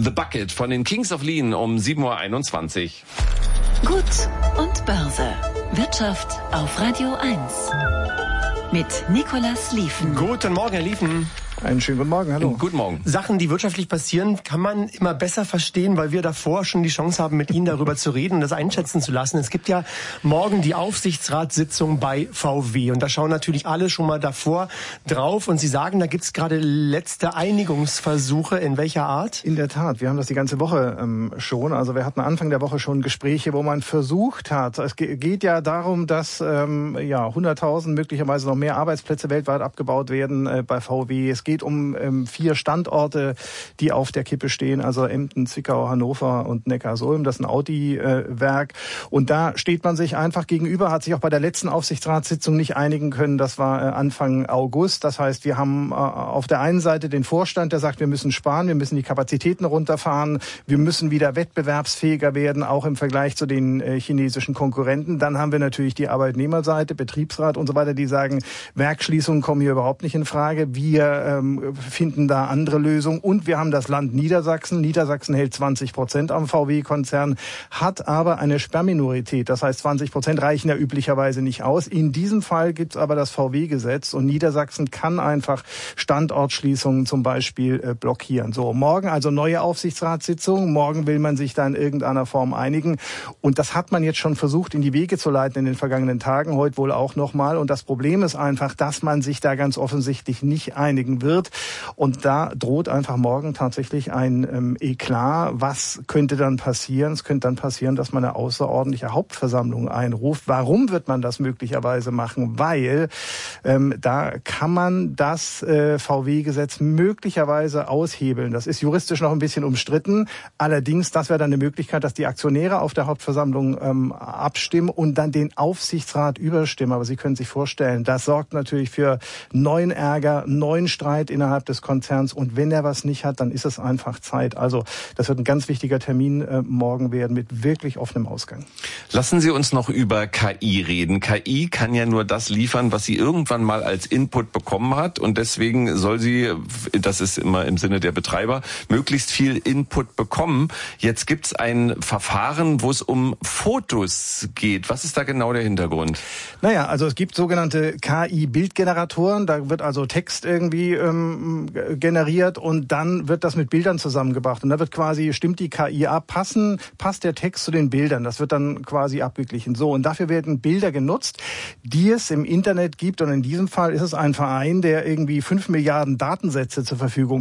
The Bucket von den Kings of Leon um 7.21 Uhr. Gut und Börse. Wirtschaft auf Radio 1. Mit Nicolas Lieven. Guten Morgen, Herr Lieven. Einen schönen guten Morgen, hallo. Guten Morgen. Sachen, die wirtschaftlich passieren, kann man immer besser verstehen, weil wir davor schon die Chance haben, mit Ihnen darüber zu reden und das einschätzen zu lassen. Es gibt ja morgen die Aufsichtsratssitzung bei VW und da schauen natürlich alle schon mal davor drauf und Sie sagen, da gibt es gerade letzte Einigungsversuche. In welcher Art? In der Tat, wir haben das die ganze Woche schon. Also wir hatten Anfang der Woche schon Gespräche, wo man versucht hat. Es geht ja darum, dass 100.000, möglicherweise noch mehr Arbeitsplätze weltweit abgebaut werden bei VW. Es geht um 4 Standorte, die auf der Kippe stehen, also Emden, Zwickau, Hannover und Neckarsulm. Das ist ein Audi-Werk. Und da steht man sich einfach gegenüber, hat sich auch bei der letzten Aufsichtsratssitzung nicht einigen können. Das war Anfang August. Das heißt, wir haben auf der einen Seite den Vorstand, der sagt, wir müssen sparen, wir müssen die Kapazitäten runterfahren, wir müssen wieder wettbewerbsfähiger werden, auch im Vergleich zu den chinesischen Konkurrenten. Dann haben wir natürlich die Arbeitnehmerseite, Betriebsrat und so weiter, die sagen, Werksschließungen kommen hier überhaupt nicht in Frage. Wir finden da andere Lösungen. Und wir haben das Land Niedersachsen. Niedersachsen hält 20% am VW-Konzern, hat aber eine Sperrminorität. Das heißt, 20% reichen ja üblicherweise nicht aus. In diesem Fall gibt es aber das VW-Gesetz und Niedersachsen kann einfach Standortschließungen zum Beispiel blockieren. So, morgen also neue Aufsichtsratssitzung. Morgen will man sich da in irgendeiner Form einigen. Und das hat man jetzt schon versucht, in die Wege zu leiten in den vergangenen Tagen, heute wohl auch nochmal. Und das Problem ist einfach, dass man sich da ganz offensichtlich nicht einigen wird. Und da droht einfach morgen tatsächlich ein Eklat. Was könnte dann passieren? Es könnte dann passieren, dass man eine außerordentliche Hauptversammlung einruft. Warum wird man das möglicherweise machen? Weil da kann man das VW-Gesetz möglicherweise aushebeln. Das ist juristisch noch ein bisschen umstritten. Allerdings, das wäre dann eine Möglichkeit, dass die Aktionäre auf der Hauptversammlung abstimmen und dann den Aufsichtsrat überstimmen. Aber Sie können sich vorstellen, das sorgt natürlich für neuen Ärger, neuen Streit innerhalb des Konzerns. Und wenn er was nicht hat, dann ist es einfach Zeit. Also das wird ein ganz wichtiger Termin morgen werden mit wirklich offenem Ausgang. Lassen Sie uns noch über KI reden. KI kann ja nur das liefern, was sie irgendwann mal als Input bekommen hat. Und deswegen soll sie, das ist immer im Sinne der Betreiber, möglichst viel Input bekommen. Jetzt gibt es ein Verfahren, wo es um Fotos geht. Was ist da genau der Hintergrund? Naja, also es gibt sogenannte KI-Bildgeneratoren. Da wird also Text irgendwie generiert und dann wird das mit Bildern zusammengebracht. Und da wird quasi, stimmt die KI ab, passt der Text zu den Bildern. Das wird dann quasi abgeglichen. So, und dafür werden Bilder genutzt, die es im Internet gibt. Und in diesem Fall ist es ein Verein, der irgendwie 5 Milliarden Datensätze zur Verfügung